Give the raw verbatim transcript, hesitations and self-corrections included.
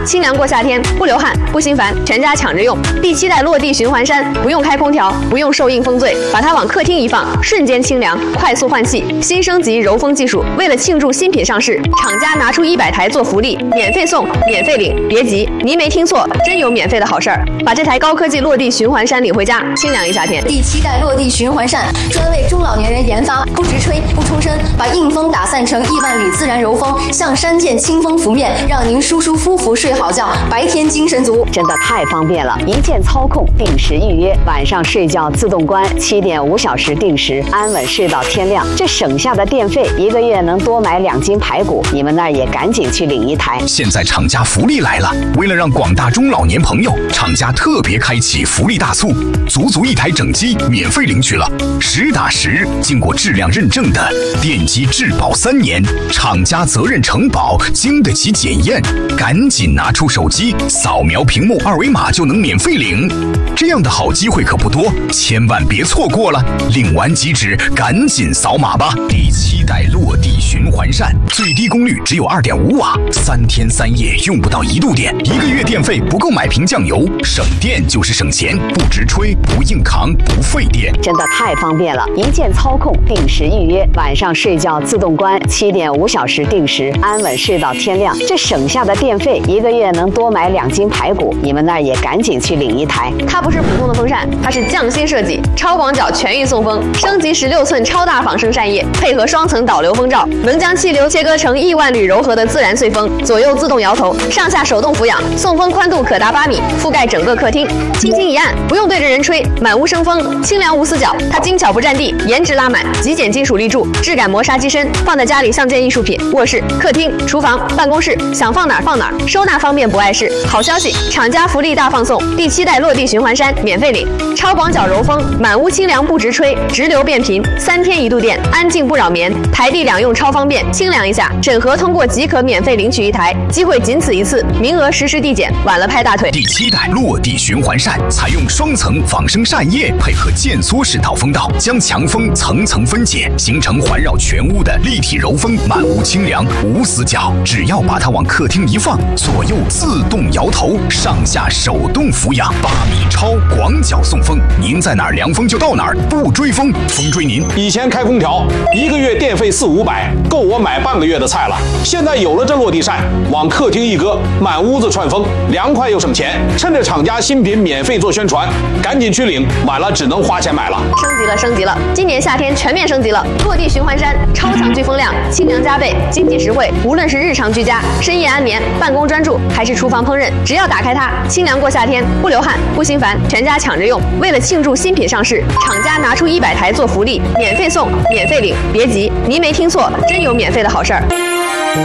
清凉过夏天，不流汗，不心烦，全家抢着用。第七代落地循环扇，不用开空调，不用受硬风醉，把它往客厅一放，瞬间清凉，快速换气。新升级柔风技术，为了庆祝新品上市，厂家拿出一百台做福利，免费送，免费领。别急，您没听错，真有免费的好事儿！把这台高科技落地循环扇领回家，清凉一夏天。 第七代落地循环扇专为中老年人研发，不直吹，不冲身，把硬风打散成亿万里自然柔风，像山涧清风拂面，让您舒舒服服睡好觉，白天精神足。 真的太方便了，一键操控，定时预约，晚上睡觉自动关，七点五小时定时，安稳睡到天亮。这省下的电费，一个月能多买两斤排骨。你们那儿也赶紧去领一台。 现在厂家福利来了，为了让广大中老年朋友，厂家特别开启福利大促，足足一台整机免费领取了，实打实经过质量认证的电机质保三年，厂家责任承保，经得起检验。赶紧拿出手机，扫描屏幕二维码就能免费领。这样的好机会可不多，千万别错过了。领完即止，赶紧扫码吧。第七代落地循环扇，最低功率只有 二点五瓦，三天三夜用不到一度电，一个月电费不够买瓶酱油，省电就是省钱，不直吹，不硬扛，不费电。 真的太方便了，一键操控，定时预约，晚上睡觉自动关，七点五小时定时，安稳睡到天亮。这省下的电费，一个月能多买两斤排骨。你们那儿也赶紧去领一台。 它不是普通的风扇，它是匠心设计，超广角全域送风，升级十六寸超大仿生扇叶，配合双层导流风罩，能将气流切割成亿万缕柔和的自然碎风，左右自动摇头，上下手动俯仰，送风宽度可达八米，覆盖整个客厅。轻轻一按，不用对着人吹，满屋生风，清凉无死角。它精巧不占地，颜值拉满，极简金属立柱，质感磨砂机身，放在家里像件艺术品。卧室、客厅、厨房、办公室，想放哪儿放哪儿，收纳方便不碍事。好消息，厂家福利大放送，第七代落地循环扇免费领，超广角柔风，满屋清凉不直吹，直流变频，三天一度电，安静不扰眠，台地两用超方便，清凉一下。整合通过即可免费领取一台，机会仅此一次，名额实时递减，晚了拍大腿。 第七代落地循环扇采用双层仿生扇叶，配合渐缩式导风道，将强风层层分解，形成环绕全屋的立体柔风，满屋清凉无死角。只要把它往客厅一放，左右自动摇头，上下手动俯仰，八米超广角送风，您在哪儿凉风就到哪儿，不追风，风追您。 以前开空调一个月电费四五百，够我买半个月的菜了。现在有了这落地扇，往客厅一搁，满屋子串风，凉快又省钱。趁着厂家新品免费做宣传，赶紧去领，晚了只能花钱买了。 升级了，升级了！今年夏天全面升级了，落地循环扇超强聚风量，清凉加倍，经济实惠。无论是日常居家、深夜安眠、办公专注，还是厨房烹饪，只要打开它，清凉过夏天，不流汗，不心烦，全家抢着用。为了庆祝新品上市，厂家拿出一百台做福利，免费送，免费领。别急，您没听错，真有免费的好事儿！